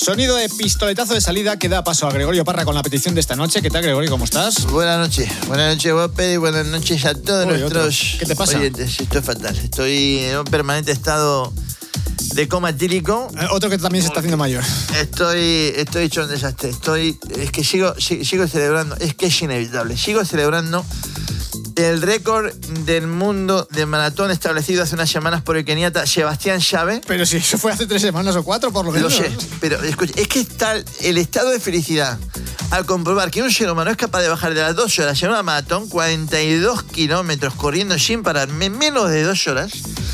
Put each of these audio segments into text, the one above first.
Sonido de pistoletazo de salida que da paso a Gregorio Parra con la petición de esta noche. ¿Qué tal, Gregorio? ¿Cómo estás? Buenas noches, Bope, y buenas noches a todos nuestros ¿Qué te pasa? oyentes. Esto es fatal. Estoy en un permanente estado de coma etílico. Otro que también se está haciendo mayor. Estoy hecho un desastre. Es que sigo celebrando, es que es inevitable. Sigo celebrando el récord del mundo de maratón establecido hace unas semanas por el keniata Sebastián Chave. Pero si eso fue hace 3 semanas o 4, por lo menos. Lo sé, pero escucha, es que está el estado de felicidad al comprobar que un ser humano es capaz de bajar de las 2 horas en una maratón, 42 kilómetros corriendo sin parar, en menos de 2 horas,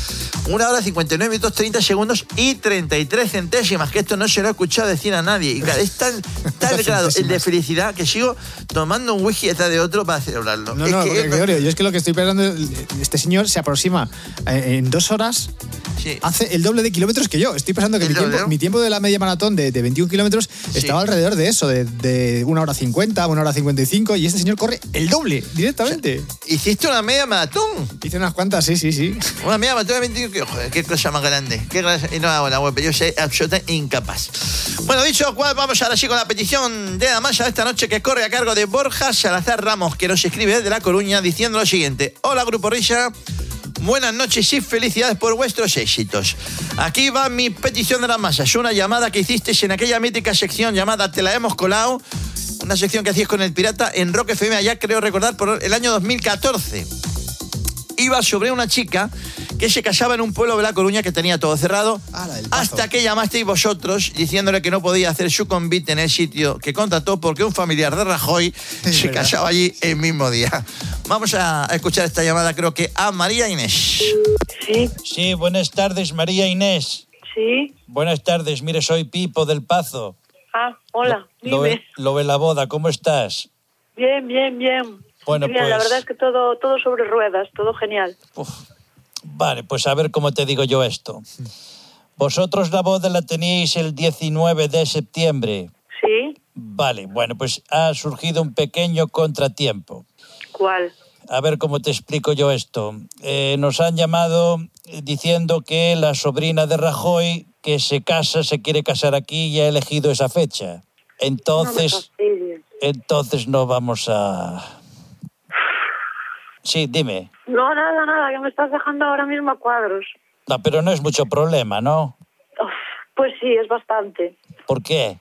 1 hora 59 minutos 30 segundos y 33 centésimas, que esto no se lo he escuchado decir a nadie. Y claro, es tal grado el de felicidad que sigo tomando un whisky detrás de otro para celebrarlo. No, Gregorio, yo es que lo que estoy pensando, este señor se aproxima en 2 horas, sí, hace el doble de kilómetros que yo. Estoy pensando que mi tiempo de la media maratón de 21 kilómetros estaba alrededor de eso, de 1 hora 50, 1 hora 55, y este señor corre el doble directamente. O sea, ¿hiciste una media maratón? Hice unas cuantas, sí. Una media maratón de 21 kilómetros. Joder, qué cosa más grande. Enhorabuena, Bope. Yo soy absolutamente incapaz. Bueno, dicho lo cual, vamos ahora sí con la petición de la masa de esta noche, que corre a cargo de Borja Salazar Ramos, que nos escribe desde La Coruña diciendo lo siguiente: hola, Grupo Risa. Buenas noches y felicidades por vuestros éxitos. Aquí va mi petición de la masa. Es una llamada que hicisteis en aquella mítica sección llamada Te la hemos colado. Una sección que hacíais con el Pirata en Rock FM allá, creo recordar, por el año 2014. Iba sobre una chica que se casaba en un pueblo de La Coruña que tenía todo cerrado, hasta que llamasteis vosotros diciéndole que no podía hacer su convite en el sitio que contrató porque un familiar de Rajoy se casaba allí el mismo día. Vamos a escuchar esta llamada, creo que a María Inés. Sí, buenas tardes, María Inés. Sí. Buenas tardes, mire, soy Pipo del Pazo. Ah, hola, dime. Lo de la boda, ¿cómo estás? Bien. Bueno, bien, pues... la verdad es que todo sobre ruedas, todo genial. Vale, pues a ver cómo te digo yo esto. Vosotros la boda la teníais el 19 de septiembre. Sí. Vale, bueno, pues ha surgido un pequeño contratiempo. ¿Cuál? A ver cómo te explico yo esto. Nos han llamado diciendo que la sobrina de Rajoy, que se quiere casar aquí y ha elegido esa fecha. Entonces no vamos a... Sí, dime. No, nada, que me estás dejando ahora mismo a cuadros. No, pero no es mucho problema, ¿no? Pues sí, es bastante. ¿Por qué?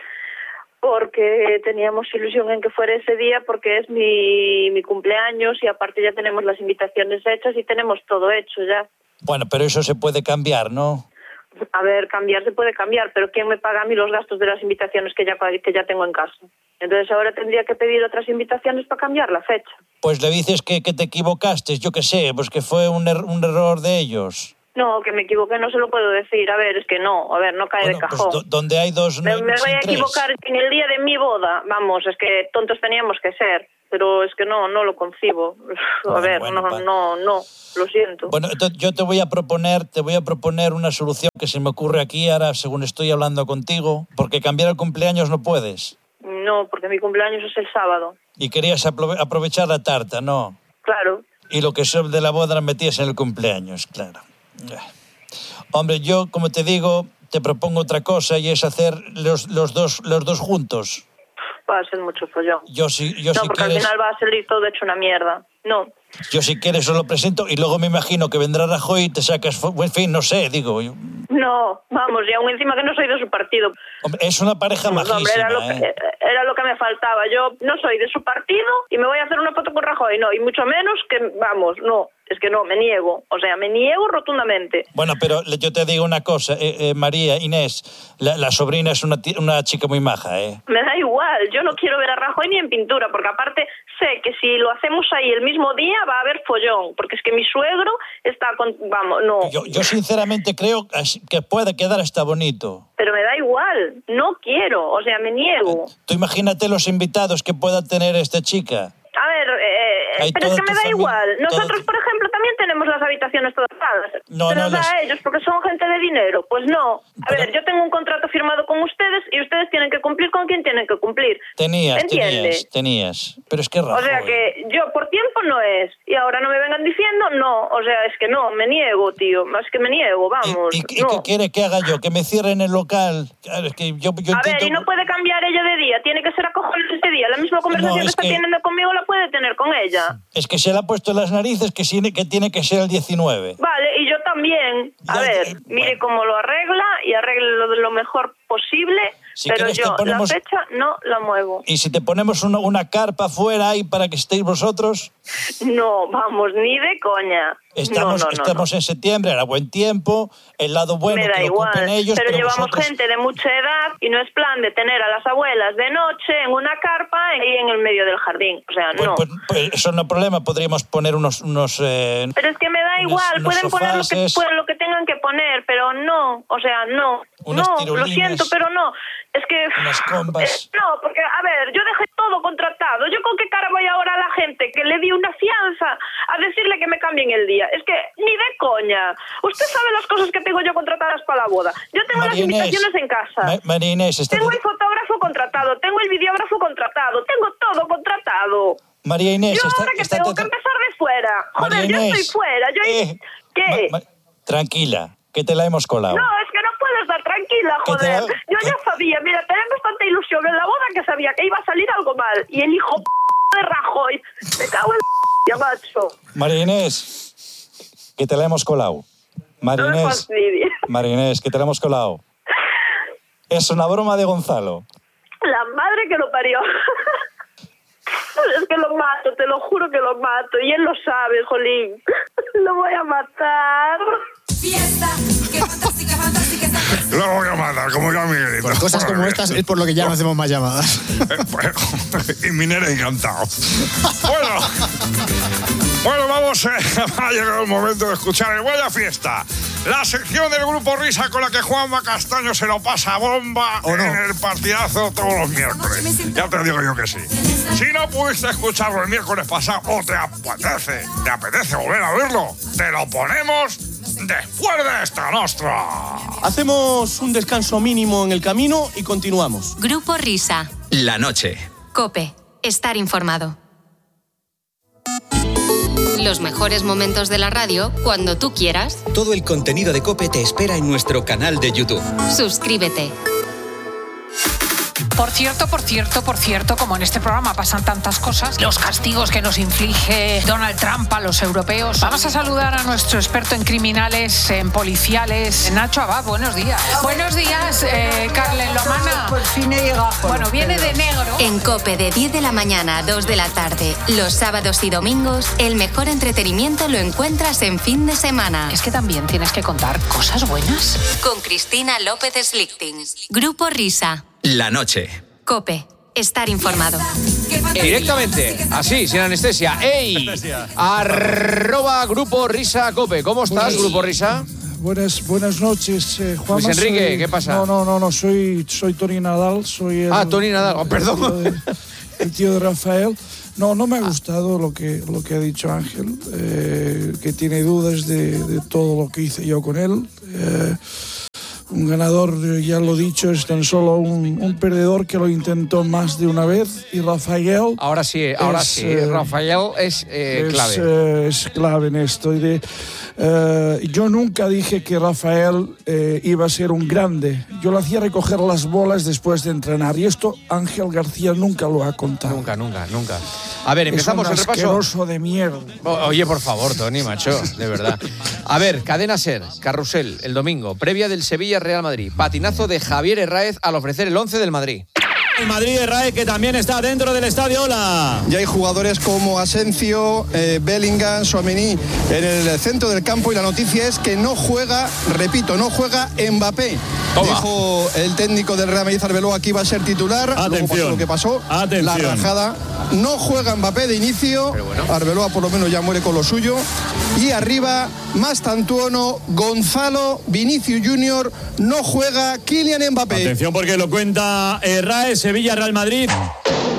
Porque teníamos ilusión en que fuera ese día, porque es mi cumpleaños y aparte ya tenemos las invitaciones hechas y tenemos todo hecho ya. Bueno, pero eso se puede cambiar, ¿no? A ver, cambiar se puede cambiar, pero ¿quién me paga a mí los gastos de las invitaciones que ya tengo en casa? Entonces ahora tendría que pedir otras invitaciones para cambiar la fecha. Pues le dices que te equivocaste, yo qué sé, pues que fue un error de ellos. No, que me equivoqué, no se lo puedo decir. A ver, es que no cae de cajón. Pues donde hay dos... Me voy a equivocar en el día de mi boda. Vamos, es que tontos teníamos que ser. Pero es que no lo concibo. No, lo siento. Bueno, yo te voy a proponer una solución que se me ocurre aquí ahora, según estoy hablando contigo, porque cambiar el cumpleaños no puedes. No, porque mi cumpleaños es el sábado. Y querías aprovechar la tarta, ¿no? Claro. Y lo que es de la boda la metías en el cumpleaños, claro. Hombre, yo, como te digo, te propongo otra cosa y es hacer los dos juntos. Va a ser mucho follón. Porque al final va a salir todo hecho una mierda. No. Yo si quieres os lo presento y luego me imagino que vendrá Rajoy y te sacas... En fin, no sé, digo... No, vamos, y aún encima que no soy de su partido. Hombre, es una pareja majísima, hombre, era lo que me faltaba. Yo no soy de su partido y me voy a hacer una foto con Rajoy, no. Y mucho menos que, vamos, no. Es que no, me niego. O sea, me niego rotundamente. Bueno, pero yo te digo una cosa, María Inés, la sobrina es una chica muy maja, ¿eh? Me da igual, yo no quiero ver a Rajoy ni en pintura, porque aparte sé que si lo hacemos ahí el mismo día va a haber follón, porque es que mi suegro está con... Vamos, no. Yo sinceramente creo que puede quedar hasta bonito. Pero me da igual, no quiero, o sea, me niego. Tú imagínate los invitados que pueda tener esta chica. A ver, pero es que me da igual. Nosotros, por ejemplo, también tenemos tenemos las habitaciones todas dadas. No, se nos da a ellos porque son gente de dinero. Pues no. A ver, yo tengo un contrato firmado con ustedes y ustedes tienen que cumplir con quien tienen que cumplir. Tenías. Pero es que Rajoy... O sea que yo por tiempo no es. Y ahora no me vengan diciendo no. O sea, es que no, me niego, tío. Es que me niego, vamos. ¿Y qué quiere que haga yo? ¿Que me cierren el local? Claro, es que yo a ver, y no puede cambiar ella de día. Tiene que ser a cojones ese día. La misma conversación que está teniendo conmigo la puede tener con ella. Es que se le ha puesto en las narices que tiene que ser el 19. Vale, y yo también. A ver, mire cómo lo arregla y arregle lo mejor posible, pero yo la fecha no la muevo. ¿Y si te ponemos una carpa fuera ahí para que estéis vosotros? No, vamos, ni de coña. Estamos en septiembre, era buen tiempo, el lado bueno me da que lo ocupen ellos. Pero llevamos gente de mucha edad y no es plan de tener a las abuelas de noche en una carpa y en el medio del jardín. O sea, no. Pues eso no es problema, podríamos poner unos pero es que me da igual, pueden poner lo que tengan que poner, pero no, o sea, no. Lo siento, pero no. Es que... Unas combas. No, porque, a ver, yo dejé todo contratado. ¿Yo con qué cara voy ahora a la gente que le di una fianza a decirle que me cambien el día? Es que ni de coña. Usted sabe las cosas que tengo yo contratadas para la boda. Yo tengo las invitaciones en casa. María Inés, tengo el fotógrafo contratado, tengo el videógrafo contratado, tengo todo contratado. María Inés, yo ahora que tengo que empezar de fuera. Joder, yo estoy fuera. ¿Qué? Tranquila, que te la hemos colado. No, es que no puedo estar tranquila, joder. Yo ya sabía, mira, tenemos tanta ilusión en la boda que sabía que iba a salir algo mal. Y el hijo de Rajoy, me cago en macho. María Inés, que te la hemos colado. María Inés, que te la hemos colado. Es una broma de Gonzalo. La madre que lo parió. Es que lo mato, te lo juro que lo mato. Y él lo sabe, jolín. Lo voy a matar. Fiesta, qué fantástica, fantástica esta fiesta. Lo voy a matar, como yo a Miguelito. Por cosas como estas es por lo que ya no hacemos más llamadas. Y Minera encantado. Bueno, vamos, ha llegado el momento de escuchar el Vaya Fiesta. La sección del Grupo Risa con la que Juanma Castaño se lo pasa bomba en el partidazo todos los miércoles. Ya te digo yo que sí. Si no pudiste escucharlo el miércoles pasado o te apetece volver a verlo, te lo ponemos después de esta nostra. Hacemos un descanso mínimo en el camino y continuamos. Grupo Risa. La noche. COPE. Estar informado. Los mejores momentos de la radio cuando tú quieras. Todo el contenido de COPE te espera en nuestro canal de YouTube. Suscríbete. Por cierto, como en este programa pasan tantas cosas, los castigos que nos inflige Donald Trump a los europeos. Vamos a saludar a nuestro experto en criminales, en policiales, Nacho Abad. Buenos días. Buenos días, Carlen Lomana. Por fin he llegado. Bueno, viene de negro. En COPE de 10 de la mañana a 2 de la tarde, los sábados y domingos, el mejor entretenimiento lo encuentras en fin de semana. Es que también tienes que contar cosas buenas. Con Cristina López Slichting. Grupo Risa. La noche. COPE. Estar informado. Directamente, así, sin anestesia. ¡Ey! @Grupo Risa COPE. ¿Cómo estás, Grupo Risa? Buenas noches, Juan. Luis Enrique, ¿qué pasa? No, soy Tony Nadal. Soy Tony Nadal, perdón. El tío de Rafael. No me ha gustado lo que ha dicho Ángel, que tiene dudas de todo lo que hice yo con él. Un ganador, ya lo he dicho, es tan solo un perdedor que lo intentó más de una vez. Y Rafael... Ahora sí, Rafael es clave. Es clave en esto. Yo nunca dije que Rafael iba a ser un grande. Yo le hacía recoger las bolas después de entrenar. Y esto Ángel García nunca lo ha contado. Nunca. A ver, empezamos el repaso. Es un asqueroso de mierda. Oye, por favor, Tony, macho, de verdad. A ver, Cadena SER, Carrusel, el domingo, previa del Sevilla-Real Madrid. Patinazo de Javier Herráez al ofrecer el 11 del Madrid. El Madrid Herráez, que también está dentro del estadio. Hola. Ya hay jugadores como Asensio, Bellingham, Tchouaméni en el centro del campo y la noticia es que no juega Mbappé. Toma. Dijo el técnico del Real Madrid, Arbeloa, que iba a ser titular. Atención. Luego pasó lo que pasó. Atención. La rajada. No juega Mbappé de inicio. Bueno. Arbeloa por lo menos ya muere con lo suyo. Y arriba, más tantuono, Gonzalo, Vinicius Junior, no juega Kylian Mbappé. Atención porque lo cuenta Herráez, Sevilla, Real Madrid.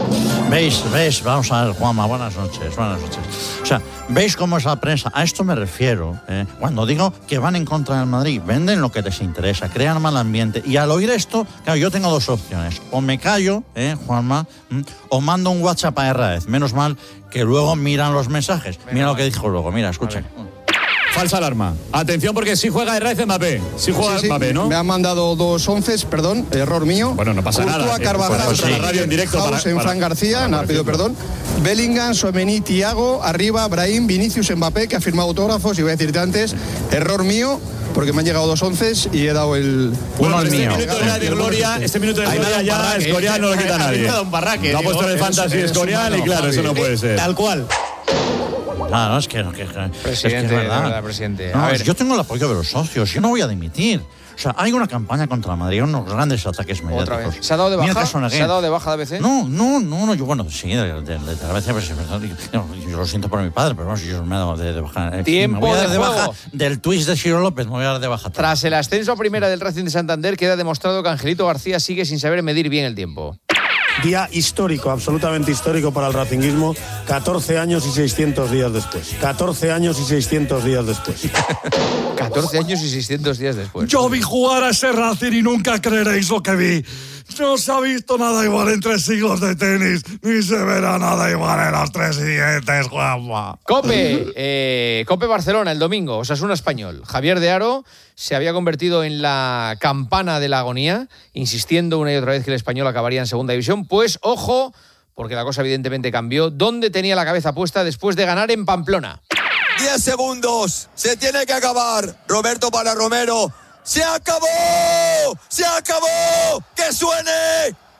¿Veis? Vamos a ver, Juanma, buenas noches. O sea, ¿veis cómo es la prensa? A esto me refiero. Cuando digo que van en contra del Madrid, venden lo que les interesa, crean mal ambiente. Y al oír esto, claro, yo tengo dos opciones. O me callo, Juanma, o mando un WhatsApp a Herráez. Menos mal que luego miran los mensajes. Mira lo que dijo luego, mira, escuchen. Falsa alarma. Atención porque sí juega Herráez Mbappé. Sí juega Mbappé, ¿no? Me han mandado 2 onces, perdón, error mío. Bueno, no pasa nada. Carvajal, la radio en directo House en Fran García, nada, pido perdón. Bellingham, Tchouaméni, Thiago, arriba, Brahim, Vinicius, Mbappé, que ha firmado autógrafos. Y voy a decirte antes, error mío, porque me han llegado 2 onces y he dado el... Bueno, este mío. Este minuto de gloria ya Escorial no lo quita nadie. Lo ha puesto en el fantasy Escorial y claro, eso no puede ser. Tal cual. Claro, es que presidente, es verdad. Presidente. No, yo tengo el apoyo de los socios, yo no voy a dimitir. O sea, hay una campaña contra Madrid, unos grandes ataques mediáticos. ¿Otra vez? ¿Se ha dado de baja? ¿Se ha dado de baja de ABC? No, yo, bueno, sí, de ABC, pues, yo lo siento por mi padre, pero bueno, yo me he dado de baja. Tiempo me voy a dar de de juego. baja del twist de Ciro López, me voy a dar de baja. Tras el ascenso a primera del Racing de Santander, queda demostrado que Angelito García sigue sin saber medir bien el tiempo. Día histórico, absolutamente histórico para el racinguismo, 14 años y 600 días después. 14 años y 600 días después. 14 años y 600 días después. Yo vi jugar a ese Racing y nunca creeréis lo que vi. No se ha visto nada igual en 3 siglos de tenis, ni se verá nada igual en los 3 siguientes, Juanma. Cope Barcelona el domingo, Osasuna Español. Javier de Aro se había convertido en la campana de la agonía, insistiendo una y otra vez que el Español acabaría en segunda división. Pues ojo, porque la cosa evidentemente cambió. ¿Dónde tenía la cabeza puesta después de ganar en Pamplona? 10 segundos, se tiene que acabar. Roberto para Romero. ¡Se acabó! ¡Se acabó! ¡Que suene!